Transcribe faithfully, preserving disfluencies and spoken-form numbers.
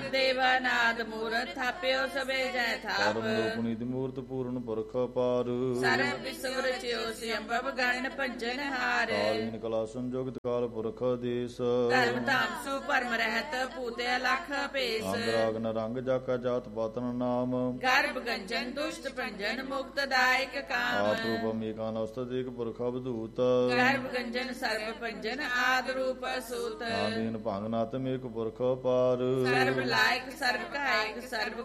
ਦੇਵਾ ਨਾਦ ਮੂਰਤ ਥਾਪਿਓ ਸਭੇ ਜੈ ਥਾਪ ਪਰਮ ਲੋਕਨੀ ਦੀ ਮੂਰਤ ਪੂਰਨ ਪੁਰਖ ਪਾਰ ਸਰਬ ਵਿਸਵ ਰਚਿਓ ਸਿਅੰਭਵ ਗਣ ਭੰਜਨ ਹਾਰ ਕਾਲੀਨ ਕਲਾ ਸੰਜੋਗਿਤ ਕਾਲ ਪੁਰਖ ਦੇਸ ਧਰਮ ਧਾਮ ਸੂ ਭਰਮ ਰਹਿਤ ਪੂਤੇ ਅਲਖ ਭੇਸ ਅੰਦਰਾਗਨ ਰੰਗ ਜਾਕਾ ਜਾਤ ਪਾਤਨ ਨਾਮ ਗਰਭ ਗੰਜਨ ਦੁਸ਼ਟ ਭੰਜਨ ਮੁਕਤ ਦਾਇਕ ਕਾਮ ਆਪ ਰੂਪਮ ਏਕਾਨ ਅਵਸਥਿਤ ਏਕ ਪੁਰਖ ਅਵਧੂਤ ਗਰਭ ਗੰਜਨ ਸਰਬ ਭੰਜਨ ਆਦ ਰੂਪ ਸੂਤ ਆਦੀਨ ਭੰਗ ਨਾਤਮ ਏਕ ਪੁਰਖ ਪਾਰ ਸਰਬ ਲਾਇਕ ਸਰਬ ਕਾਇਕ ਸਰਬ